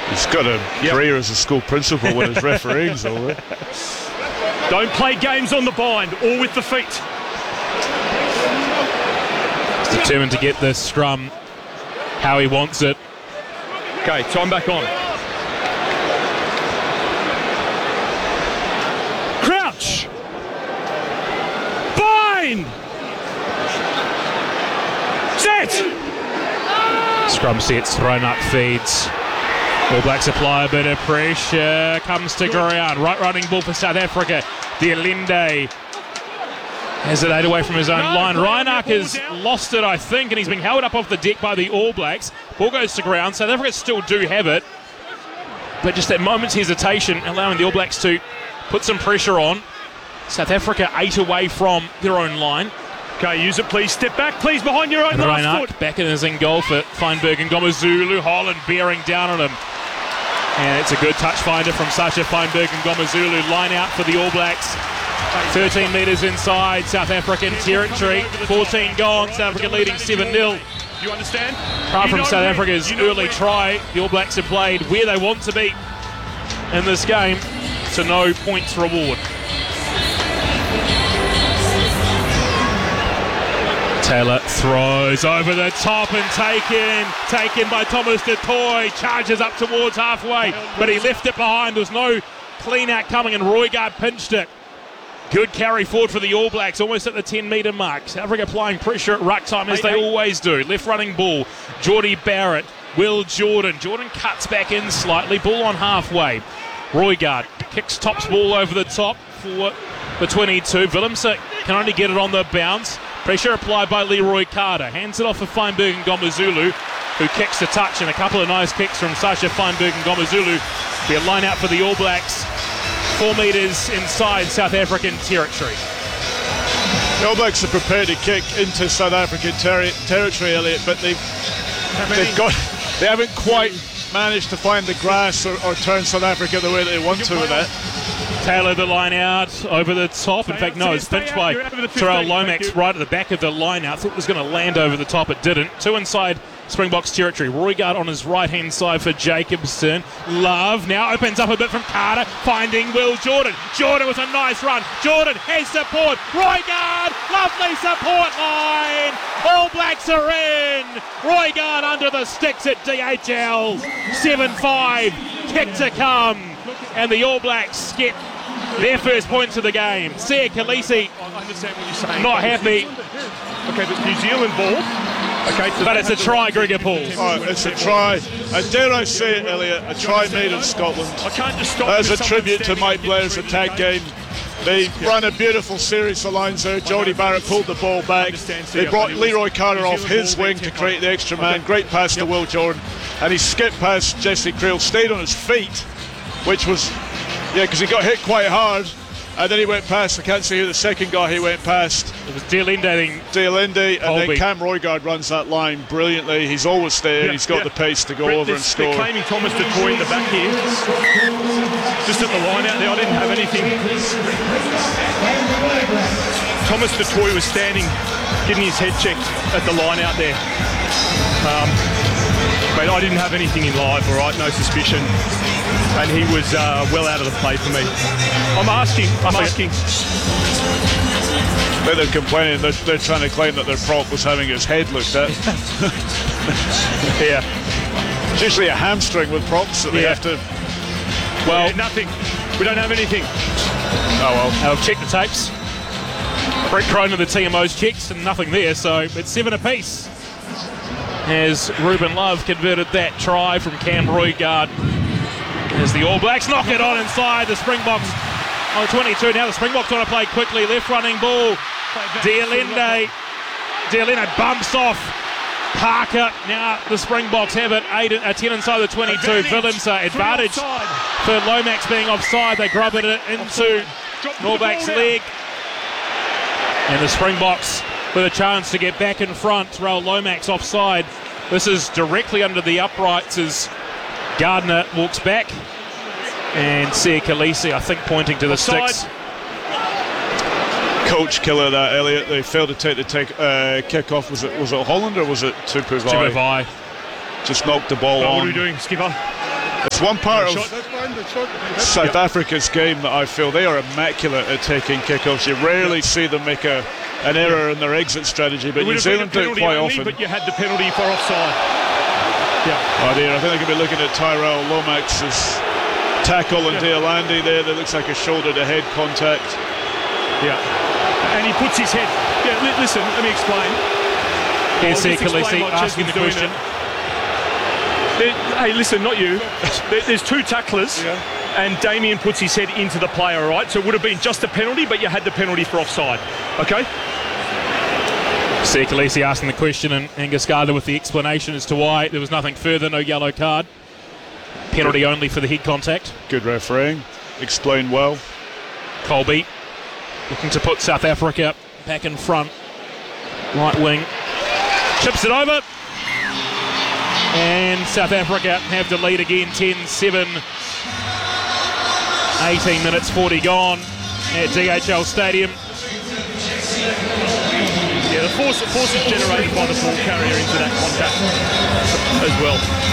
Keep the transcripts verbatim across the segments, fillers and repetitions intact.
He's got a yep. career as a school principal when his refereeing's over. Don't play games on the bind or with the feet. He's determined to get this scrum how he wants it. Okay, time back on. Crouch! Bind! Set! Scrum sets, thrown up feeds. All Blacks apply a bit of pressure. Comes to ground. Right running ball for South Africa. De Allende has it eight away from his own no, line. Reinach has down. lost it, I think, and he's being held up off the deck by the All Blacks. Ball goes to ground. South Africa still do have it, but just that moment's hesitation allowing the All Blacks to put some pressure on. South Africa eight away from their own line. Okay, use it, please. Step back, please, behind your own last Reinach foot. back in his engulf at Feinberg and Ngomazulu. Holland bearing down on him. And it's a good touch finder from Sacha Feinberg and Ngomazulu. Line out for the All Blacks. thirteen metres inside South African territory. fourteen gone. South Africa leading seven nil. You understand? Apart from you South Africa's early win. try, the All Blacks have played where they want to be in this game to no points reward. Taylor throws over the top and taken, taken by Thomas du Toit, charges up towards halfway, but he left it behind. There was no clean out coming and Roygaard pinched it. Good carry forward for the All Blacks, almost at the ten metre mark. South Africa applying pressure at ruck time as they always do. Left running ball, Geordie Barrett, Will Jordan. Jordan cuts back in slightly, ball on halfway. Roygaard kicks tops ball over the top for the twenty-two. Willemse can only get it on the bounce. Pressure applied by Leroy Carter. Hands it off for Feinberg and Ngomazulu, who kicks the touch, and a couple of nice kicks from Sacha Feinberg and Ngomazulu. Be a line out for the All Blacks. Four metres inside South African territory. The All Blacks are prepared to kick into South African ter- territory, Elliot, but they've they've got they haven't quite managed to find the grass or, or turn South Africa the way that they want to with that. Taylor the line out over the top. In fact, no, it's pinched by Terrell Lomax right at the back of the line out. Thought it was going to land over the top. It didn't. Two inside Springboks territory. Roygaard on his right-hand side for Jacobson. Love now opens up a bit from Carter, finding Will Jordan. Jordan with a nice run. Jordan has support. Roygaard, lovely support line. All Blacks are in. Roygaard under the sticks at D H L. seven five. Kick to come. And the All Blacks get their first points of the game. Sia Khaleesi not happy. Okay, but New Zealand ball. Okay, so but it's a try, Gregor Paul. Oh, it's a try. And dare I say it, Elliot, a try made in Scotland. I can't just stop. As a tribute to Mike Blair's attack game. They yeah. ran a beautiful series of lines there. Geordie Barrett pulled the ball back. They brought Leroy Carter off his wing to create the extra man. Great pass to Will Jordan. And he skipped past Jesse Creel, stayed on his feet, which was, yeah, because he got hit quite hard. And then he went past, I can't see who the second guy he went past. It was De Allende, I think. De Allende, and Colby. Then Cam Roygaard runs that line brilliantly. He's always there, yeah, he's got yeah. the pace to go Brett, over and score. They're claiming Thomas du Toit in the back here. Just at the line out there, I didn't have anything. Thomas du Toit was standing, getting his head checked at the line out there. Um, but I didn't have anything in live, all right, no suspicion. And he was uh, well out of the play for me. I'm asking, I'm asking. But they're complaining, they're, they're trying to claim that their prop was having his head looked at. Yeah. It's usually a hamstring with props that they yeah. have to... Well, yeah, nothing. We don't have anything. Oh well. I'll check the tapes. Brett Cronin of the T M O's checks and nothing there, so it's seven apiece. As Ruben Love converted that try from Cam Roygaard. As the All Blacks knock it on inside the Springboks on twenty-two. Now the Springboks want to play quickly. Left running ball. De Allende. De Allende bumps off Parker. Now the Springboks have it. Eight, uh, ten inside the twenty-two. Willemse advantage for Lomax being offside. They grub it into All Blacks' leg. And the Springboks with a chance to get back in front. Raul Lomax offside. This is directly under the uprights as Gardner walks back, and Sia Khaleesi, I think, pointing to the offside. sticks. Coach killer that, Elliot. They failed to take the take, uh, kick off. Was it was it Holland or was it Tupuvai? Tupuvai. Just knocked the ball oh, on. What are we doing, skipper? It's one part of South Africa's game that I feel they are immaculate at taking kickoffs. You rarely see them make a, an error in their exit strategy, but New Zealand do it quite only, often. But you had the penalty for offside. Yeah. Oh dear, I think they could be looking at Tyrell Lomax's tackle on yeah. Deolandi there. That looks like a shoulder-to-head contact. Yeah. And he puts his head. Yeah, li- listen, let me explain. Here's Khaleesi asking the question. There, hey, listen, not you. There, there's two tacklers, yeah. and Damien puts his head into the player, right? So it would have been just a penalty, but you had the penalty for offside. Okay? See Khaleesi asking the question, and Angus Gardner with the explanation as to why there was nothing further, no yellow card. Penalty Good. only for the head contact. Good refereeing. Explained well. Colby looking to put South Africa back in front. Right wing. Chips it over. And South Africa have the lead again, ten seven. eighteen minutes forty gone at D H L Stadium. Yeah, the force, force is generated by the ball carrier into that contact as well.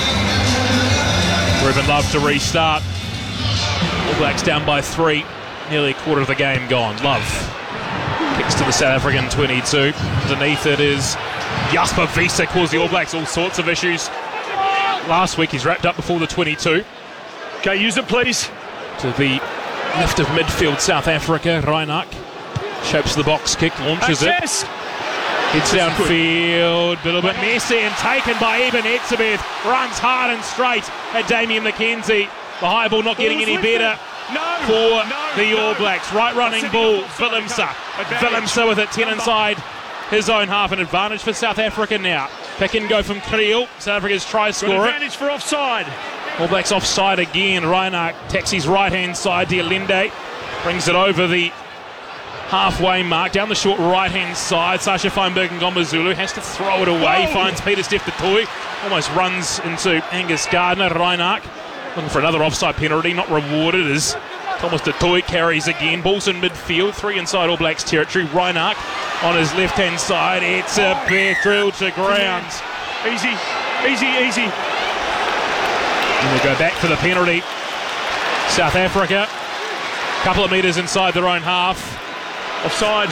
Ruben Love to restart. All Blacks down by three. Nearly a quarter of the game gone. Love kicks to the South African twenty-two. Underneath it is Jasper Wiese, caused the All Blacks all sorts of issues. Last week he's wrapped up before the twenty-two. Okay, use it please. To the left of midfield, South Africa. Reinach shapes the box kick, launches Access. it. Heads downfield, a little bit messy and taken by Eben Etzebeth. Runs hard and straight at Damien McKenzie. The high ball not getting any better no, for no, the no. All Blacks. Right running ball, Willemse. Willemse with it ten inside his own half. An advantage for South Africa now. Pick and go from Kriel. South Africa's try scorer. Advantage for offside. All Blacks offside again. Reinach taxis right hand side. Deolinde brings it over the halfway mark, down the short right hand side. Sasha Feinberg and Ngomazulu has to throw it away. Whoa. Finds Peter Steph du Toit. Almost runs into Angus Gardner. Reinach looking for another offside penalty, not rewarded as Thomas du Toit carries again. Ball's in midfield, three inside All Blacks territory. Reinach on his left hand side. It's a bit drilled to ground. Easy, easy, easy. And they go back for the penalty. South Africa, a couple of metres inside their own half. Offside.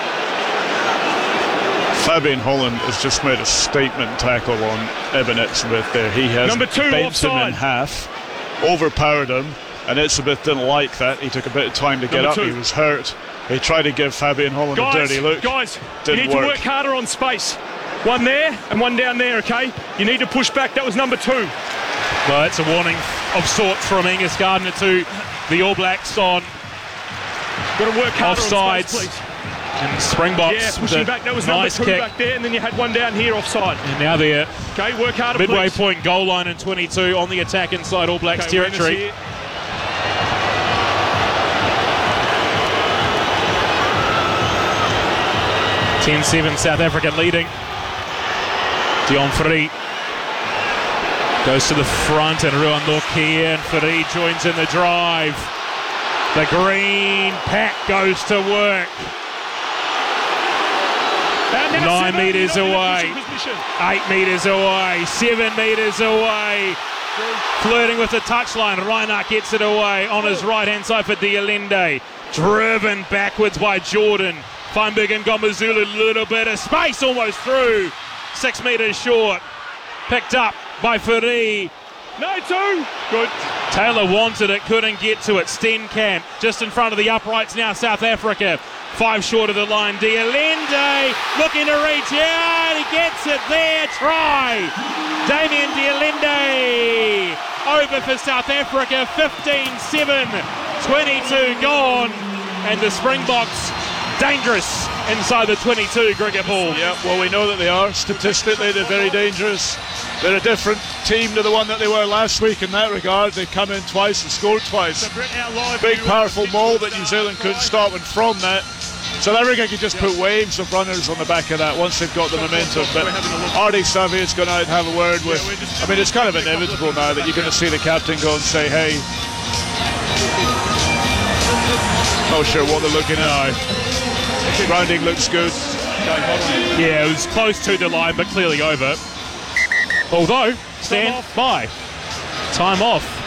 Fabian Holland has just made a statement tackle on Eben Etzebeth there. He has Number two, bent offside. him in half, overpowered him, and Etzebeth didn't like that. He took a bit of time to get Number up. two. He was hurt. He tried to give Fabian Holland guys, a dirty look. Guys, didn't you need work. to work harder on space. One there and one down there, okay? You need to push back. That was number two. Well, it's a warning of sorts from Angus Gardner to the All Blacks on Got to work harder offsides. on space, please. And Springboks. Yeah, pushing back. That was nice number two kick. back there, and then you had one down here offside. And now they're okay. Work harder, midway please. point goal line in twenty-two on the attack inside All Blacks okay, territory. ten seven South Africa leading. Deon Fourie goes to the front and Ruan Lokia, and Fourie joins in the drive. The green pack goes to work. Nine metres away, eight metres away, seven metres away. Flirting with the touchline, Reinach gets it away on his right-hand side for Deolinde. Driven backwards by Jordan. Feinberg and Ngomazulu, a little bit of space almost through. Six metres short. Picked up by Fourie. No, two. Good. Taylor wanted it, couldn't get to it. Steenkamp just in front of the uprights now, South Africa. Five short of the line. Deolinde looking to reach out. He gets it there. Try. Damien Deolinde over for South Africa. fifteen seven. twenty-two gone. And the Springboks dangerous inside the twenty-two cricket ball. Yeah, well, we know that they are. Statistically, they're very dangerous. They're a different team to the one that they were last week in that regard. They've come in twice and scored twice. Big, powerful maul that New Zealand couldn't stop, and from that, South Africa could just put waves of runners on the back of that once they've got the momentum. But Ardie Savier's going out and have a word with, I mean, it's kind of inevitable now that you're going to see the captain go and say, hey, not sure what they're looking at. Grounding looks good. Yeah, it was close to the line, but clearly over. Although, stand by. Time off.